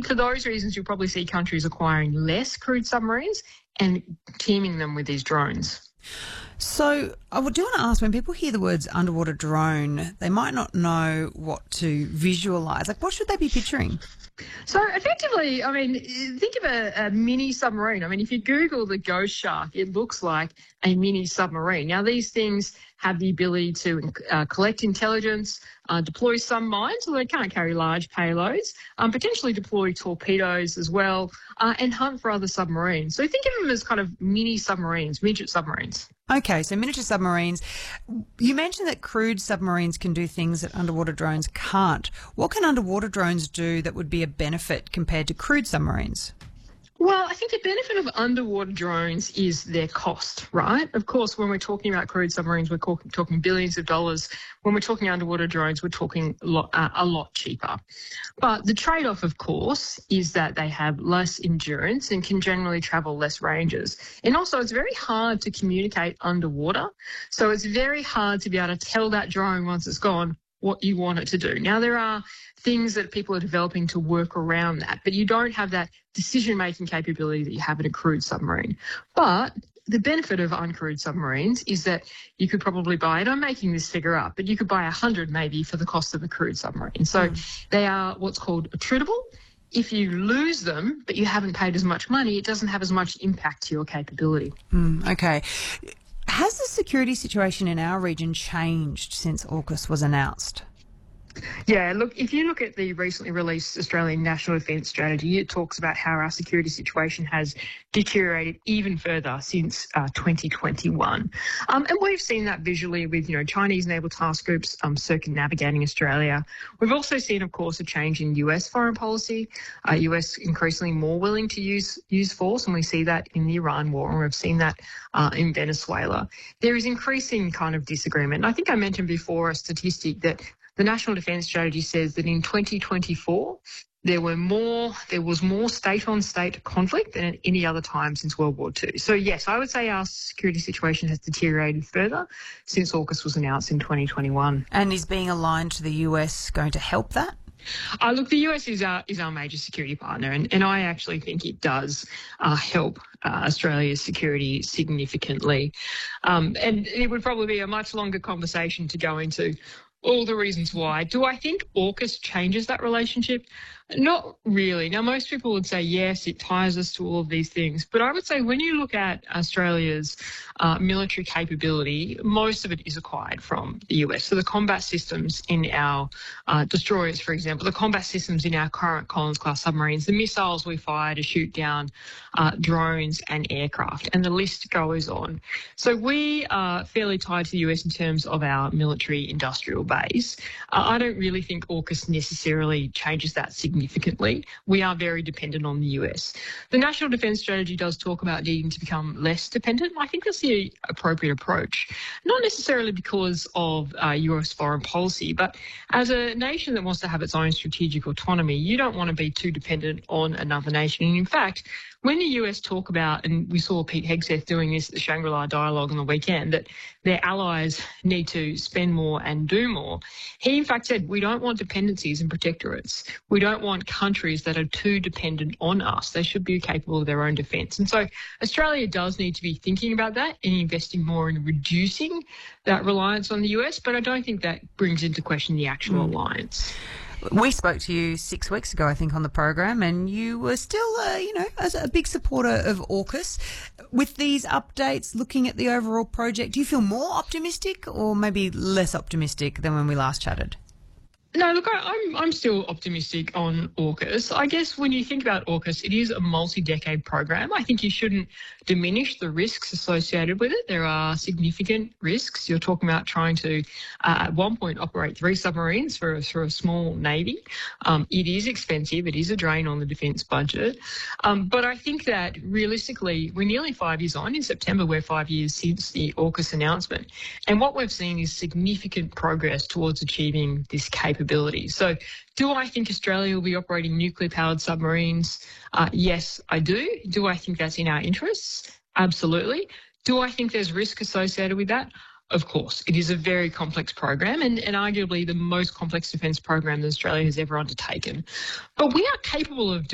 for those reasons, you'll probably see countries acquiring less crewed submarines and teaming them with these drones. So I do want to ask, when people hear the words underwater drone, they might not know what to visualise. Like, what should they be picturing? So effectively, I mean, think of a mini submarine. I mean, if you Google the Ghost Shark, it looks like a mini submarine. Now, these things have the ability to collect intelligence, deploy some mines, although they can't carry large payloads, potentially deploy torpedoes as well, and hunt for other submarines. So think of them as kind of mini submarines, midget submarines. Okay, so miniature submarines. You mentioned that crewed submarines can do things that underwater drones can't. What can underwater drones do that would be a benefit compared to crewed submarines? Well, I think the benefit of underwater drones is their cost, right? Of course, when we're talking about crewed submarines, we're talking billions of dollars. When we're talking underwater drones, we're talking a lot cheaper. But the trade-off, of course, is that they have less endurance and can generally travel less ranges. And also, it's very hard to communicate underwater. So it's very hard to be able to tell that drone once it's gone what you want it to do. Now, there are things that people are developing to work around that, but you don't have that decision-making capability that you have in a crewed submarine. But the benefit of uncrewed submarines is that you could probably buy, and I'm making this figure up, but you could buy 100 maybe for the cost of a crewed submarine. So they are what's called attritable. If you lose them, but you haven't paid as much money, it doesn't have as much impact to your capability. Okay. Has the security situation in our region changed since AUKUS was announced? Yeah, look, if you look at the recently released Australian National Defence Strategy, it talks about how our security situation has deteriorated even further since 2021. And we've seen that visually with, Chinese naval task groups circumnavigating Australia. We've also seen, of course, a change in US foreign policy, US increasingly more willing to use force, and we see that in the Iran war, and we've seen that in Venezuela. There is increasing kind of disagreement. And I think I mentioned before a statistic that the National Defence Strategy says that in 2024, there was more state-on-state conflict than at any other time since World War II. So, yes, I would say our security situation has deteriorated further since AUKUS was announced in 2021. And is being aligned to the US going to help that? Look, the US is our major security partner, and I actually think it does help Australia's security significantly. And it would probably be a much longer conversation to go into all the reasons why. Do I think AUKUS changes that relationship? Not really. Now, most people would say, yes, it ties us to all of these things. But I would say when you look at Australia's military capability, most of it is acquired from the US. So the combat systems in our destroyers, for example, the combat systems in our current Collins-class submarines, the missiles we fire to shoot down drones and aircraft, and the list goes on. So we are fairly tied to the US in terms of our military industrial base. I don't really think AUKUS necessarily changes that significantly. We are very dependent on the US. The National Defence Strategy does talk about needing to become less dependent. I think that's the appropriate approach, not necessarily because of US foreign policy, but as a nation that wants to have its own strategic autonomy, you don't want to be too dependent on another nation. And in fact, when the US talk about, and we saw Pete Hegseth doing this at the Shangri-La Dialogue on the weekend, that their allies need to spend more and do more, he in fact said, we don't want dependencies and protectorates. We don't want countries that are too dependent on us. They should be capable of their own defence. And so Australia does need to be thinking about that and investing more in reducing that reliance on the US, but I don't think that brings into question the actual alliance. We spoke to you 6 weeks ago, I think, on the program, and you were still, as a big supporter of AUKUS. With these updates, looking at the overall project, do you feel more optimistic or maybe less optimistic than when we last chatted? No, look, I'm still optimistic on AUKUS. I guess when you think about AUKUS, it is a multi-decade program. I think you shouldn't diminish the risks associated with it. There are significant risks. You're talking about trying to, at one point, operate 3 submarines for a small navy. It is expensive. It is a drain on the defence budget. But I think that realistically, we're nearly 5 years on. In September, we're 5 years since the AUKUS announcement. And what we've seen is significant progress towards achieving this capability. So do I think Australia will be operating nuclear-powered submarines? Yes, I do. Do I think that's in our interests? Absolutely. Do I think there's risk associated with that? Of course. It is a very complex program and arguably the most complex defence program that Australia has ever undertaken. But we are capable of doing